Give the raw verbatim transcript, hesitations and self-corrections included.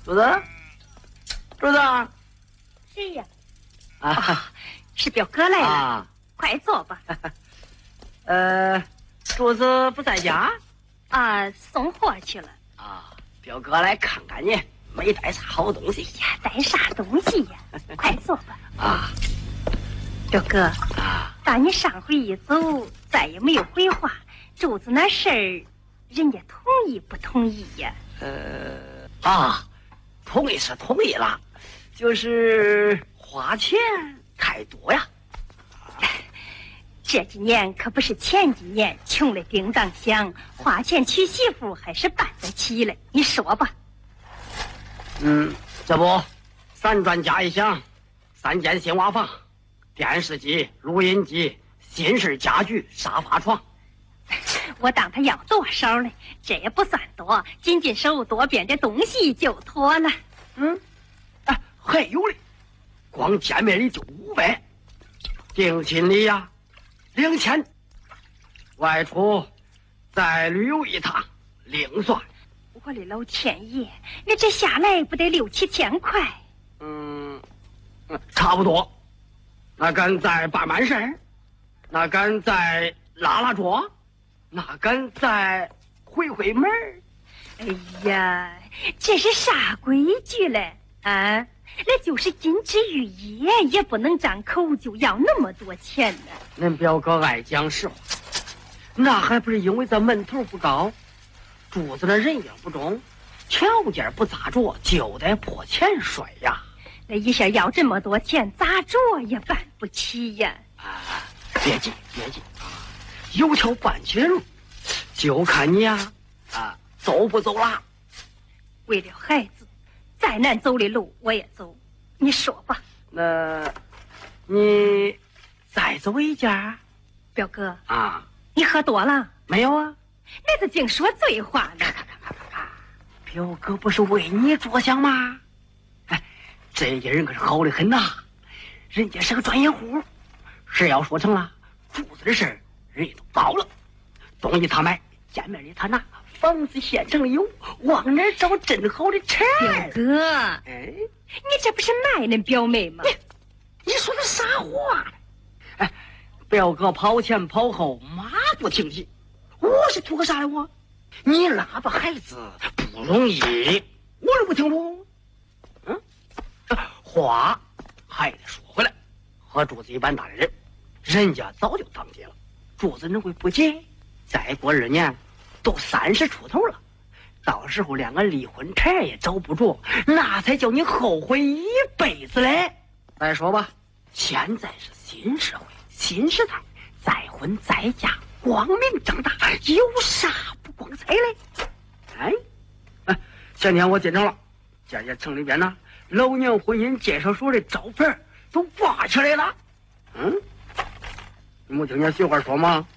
柱子，柱子， 是呀， 啊， 哦、是表哥来了， 啊、 快坐吧。 呃，柱子不在家？ 啊，送货去了。 啊，表哥来看看你，没带啥好东西。 哎呀，带啥东西呀？快坐吧。 啊， 表哥， 啊， 打你上回一走，再也没有回话。柱子那事儿，人家同意不同意呀？ 呃，啊，同意是同意了，就是花钱太多呀。 这几年可不是前几年穷的叮当响，花钱娶媳妇还是办得起了。你说吧。 嗯，这不，三砖加一响，三间新瓦房，电视机、录音机、新式家具、沙发床。 我当他要多少呢？这也不算多，紧紧手多变点东西就妥了。 嗯，哎，还有嘞，光见面礼就五百，定亲礼呀。两千，外出再旅游一趟另算。 我的老天爷，那这下来不得六七千块？ 嗯，差不多。那敢再办办事儿，那敢再拉拉桌，那敢再回回门儿。 哎呀，这是啥规矩嘞？啊，那就是金枝玉叶，也不能张口就要那么多钱呢。 恁表哥爱讲实话，那还不是因为这门头不高，柱子的人也不中，条件不咋着，就得破钱摔呀。 那一下要这么多钱，咋着也办不起呀。 啊，别急别急啊，有条办起的路，就看你呀，啊，走不走啦。 为了孩子，再难走的路我也走。你说吧。 那，你再走一家。 表哥啊， 你喝多了没有啊？ 那是净说醉话呢。 表哥不是为你着想吗？哎，这家人可是好的很呐，人家是个专业户，事要说成了，柱子的事儿人家都包了，东西他买，见面礼他拿，房子现成的有，往哪儿找真好的茬儿？ 表哥， 哎， 你这不是卖恁表妹吗？ 你你说的啥话呢？哎，表哥跑前跑后，马不停蹄，我是图个啥来我？你拉把孩子不容易，我都不清楚。嗯，话还得说回来，和柱子一般大的人，人家早就当爹了，柱子能会不结？再过二年，都三十出头了，到时候连个离婚茬也找不着，那才叫你后悔一辈子嘞。再说吧，现在是新社会、新时代，再婚再嫁，光明正大，有啥不光彩嘞？哎，哎，前天我进城了，见见城里边呢，老娘婚姻介绍所的招牌都挂起来了。嗯，你没听见媳妇说吗？